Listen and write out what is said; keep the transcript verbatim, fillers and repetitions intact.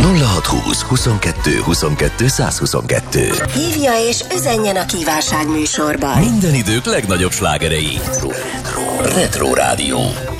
nulla hatszázhúsz huszonkettő huszonkettő százhuszonkettő. Hívja és üzenjen a kívánság műsorban. Minden idők legnagyobb slágerei. Retro Rádió.